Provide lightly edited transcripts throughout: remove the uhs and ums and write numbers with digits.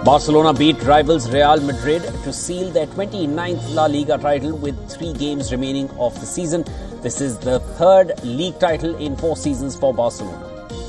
Barcelona beat rivals Real Madrid to seal their 29th La Liga title with 3 games remaining of the season. This is the 3rd league title in 4 seasons for Barcelona.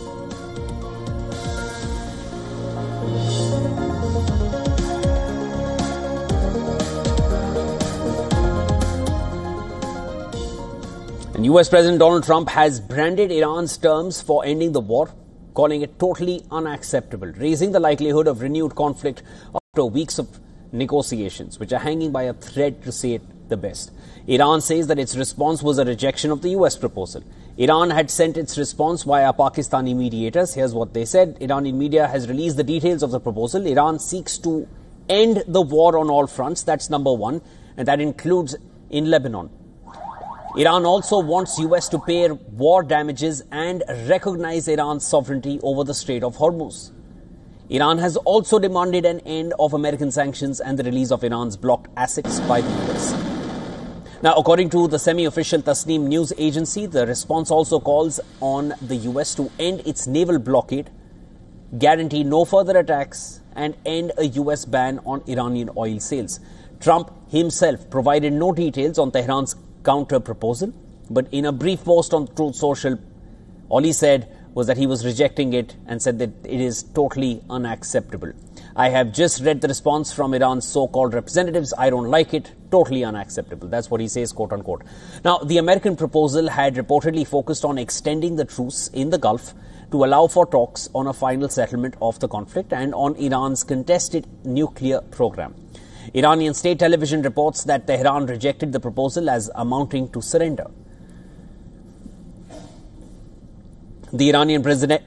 And US President Donald Trump has branded Iran's terms for ending the war, calling it totally unacceptable, raising the likelihood of renewed conflict after weeks of negotiations, which are hanging by a thread, to say it the best. Iran says that its response was a rejection of the US proposal. Iran had sent its response via Pakistani mediators. Here's what they said. Iranian media has released the details of the proposal. Iran seeks to end the war on all fronts. That's number one, and that includes in Lebanon. Iran also wants US to pay war damages and recognize Iran's sovereignty over the Strait of Hormuz. Iran has also demanded an end of American sanctions and the release of Iran's blocked assets by the US. Now, according to the semi-official Tasnim news agency, the response also calls on the US to end its naval blockade, guarantee no further attacks, and end a US ban on Iranian oil sales. Trump himself provided no details on Tehran's counter proposal, but in a brief post on Truth Social, all he said was that he was rejecting it and said that it is totally unacceptable. I have just read the response from Iran's so-called representatives. I don't like it. Totally unacceptable. That's what he says, quote unquote. Now, the American proposal had reportedly focused on extending the truce in the Gulf to allow for talks on a final settlement of the conflict and on Iran's contested nuclear program. Iranian state television reports that Tehran rejected the proposal as amounting to surrender. The Iranian President,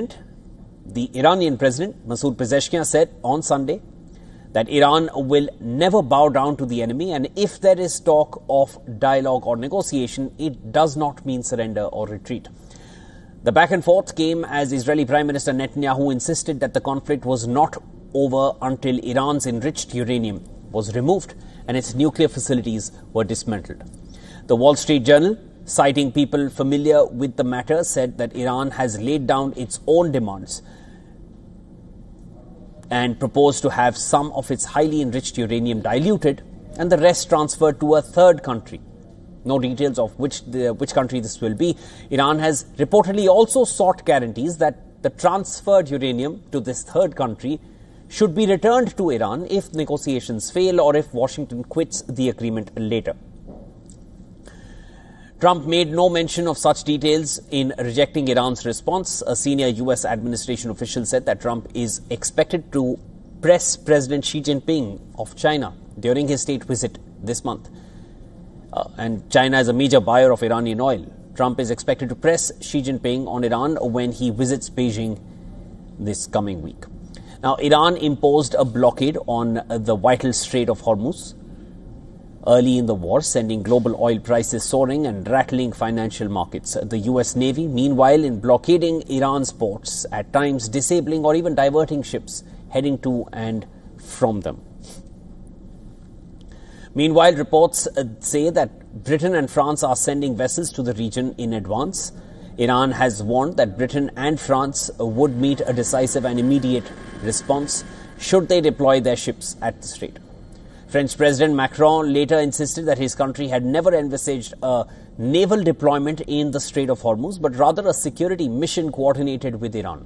Masoud Pezeshkian, said on Sunday that Iran will never bow down to the enemy, and if there is talk of dialogue or negotiation, it does not mean surrender or retreat. The back and forth came as Israeli Prime Minister Netanyahu insisted that the conflict was not over until Iran's enriched uranium was removed and its nuclear facilities were dismantled. The Wall Street Journal, citing people familiar with the matter, said that Iran has laid down its own demands and proposed to have some of its highly enriched uranium diluted and the rest transferred to a third country. No details of which country this will be. Iran has reportedly also sought guarantees that the transferred uranium to this third country should be returned to Iran if negotiations fail or if Washington quits the agreement later. Trump made no mention of such details in rejecting Iran's response. A senior US administration official said that Trump is expected to press President Xi Jinping of China during his state visit this month. And China is a major buyer of Iranian oil. Trump is expected to press Xi Jinping on Iran when he visits Beijing this coming week. Now, Iran imposed a blockade on the vital Strait of Hormuz early in the war, sending global oil prices soaring and rattling financial markets. The US Navy, meanwhile, in blockading Iran's ports, at times disabling or even diverting ships heading to and from them. Meanwhile, reports say that Britain and France are sending vessels to the region in advance. Iran has warned that Britain and France would meet a decisive and immediate response should they deploy their ships at the strait. French President Macron later insisted that his country had never envisaged a naval deployment in the Strait of Hormuz, but rather a security mission coordinated with Iran.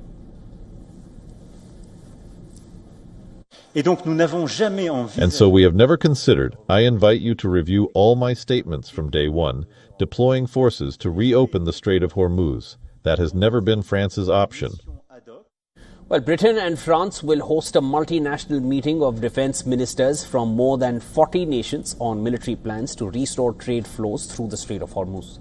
And so we have never considered, I invite you to review all my statements from day one, deploying forces to reopen the Strait of Hormuz. That has never been France's option. Well, Britain and France will host a multinational meeting of defense ministers from more than 40 nations on military plans to restore trade flows through the Strait of Hormuz.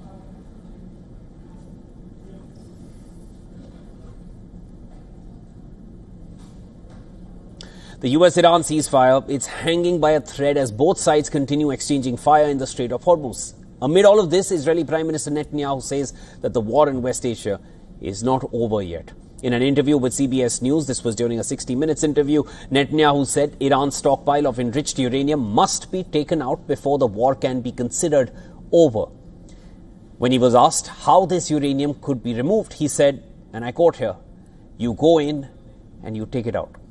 The US-Iran ceasefire, it's hanging by a thread as both sides continue exchanging fire in the Strait of Hormuz. Amid all of this, Israeli Prime Minister Netanyahu says that the war in West Asia is not over yet. In an interview with CBS News, this was during a 60 Minutes interview, Netanyahu said Iran's stockpile of enriched uranium must be taken out before the war can be considered over. When he was asked how this uranium could be removed, he said, and I quote here, "You go in and you take it out."